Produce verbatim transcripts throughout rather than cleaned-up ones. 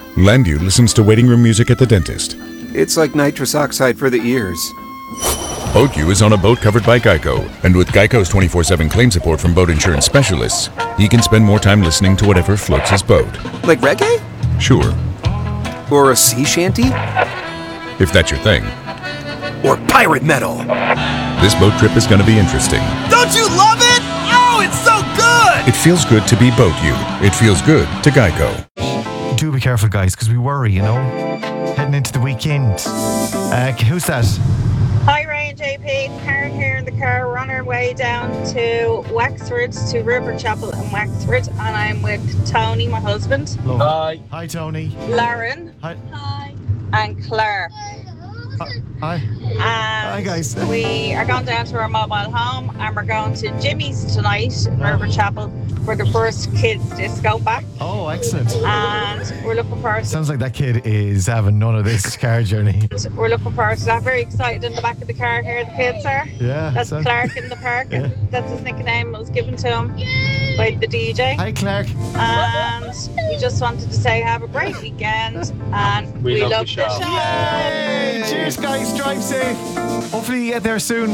Landu listens to waiting room music at the dentist. It's like nitrous oxide for the ears. BoatU is on a boat covered by Geico, and with Geico's twenty-four seven claim support from boat insurance specialists, he can spend more time listening to whatever floats his boat. Like reggae? Sure, Or a sea shanty? if that's your thing. Or pirate metal? This boat trip is going to be interesting. Don't you love it? Oh, it's so good! It feels good to be BoatU. It feels good to Geico. Do be careful, guys, because we worry, you know, heading into the weekend. Uh, who's that? Hi, Ray and J P. Karen here in the car. We're on our way down to Wexford, to River Chapel in Wexford, and I'm with Tony, my husband, Hi. Hi, Tony. Lauren, Hi. hi, and Claire. Hi. And Hi, guys. we are going down to our mobile home, and we're going to Jimmy's tonight in River Chapel for the first kids disco back. Oh, excellent. And we're looking forward to Sounds like that kid is having none of this car journey. We're looking forward to that. Very excited in the back of the car here. The kids are. Yeah. That's so- Clark in the park. Yeah. That's his nickname. It was given to him by the D J. Hi, Clark. And we just wanted to say have a great weekend. And we, love, the show. Yay! Cheers, guys. Drive safe. Hopefully you get there soon.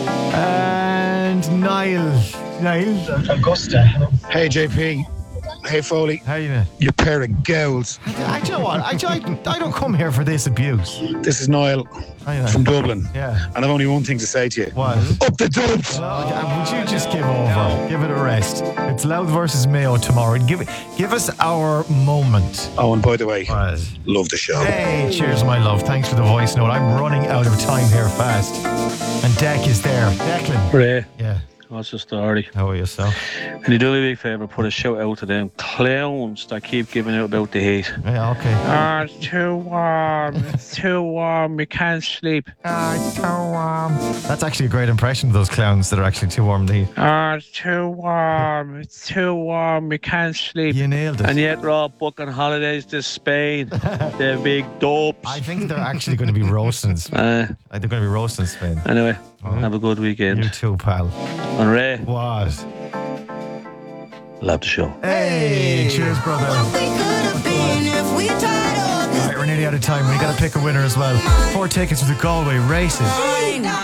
And Niall. Niall. Augusta. Hey, J P. Hey, Foley. How you doing? You pair of girls. I, do you know what? I, I, I don't come here for this abuse. This is Niall I know. from Dublin. Yeah. And I've only one thing to say to you. What? Up the Dubs! Oh, yeah, would you just give over? Give it a rest. It's Louth versus Mayo tomorrow. Give it, give us our moment. Oh, and by the way, What? love the show. Hey, cheers, my love. Thanks for the voice note. I'm running out of time here fast. And Deck is there. Declan. Ray, Yeah. what's the story? How are you, so? Can you do me a big favour? Put a shout out to them clowns that keep giving out about the heat. Yeah, okay. Ah, it's too warm. It's too warm. We can't sleep. Ah, it's too warm. That's actually a great impression of those clowns that are actually too warm to eat. Ah, it's too warm. It's too warm. We can't sleep. You nailed it. And yet, we're all booking holidays to Spain. They're big dopes. I think they're actually going to be roasting. Uh, They're going to be roasting Spain. anyway, Oh. have a good You weekend. too, pal. And Ray, What? love the show. Hey, cheers, brother. Right, we're nearly out of time. We got to pick a winner as well. Four tickets for the Galway races.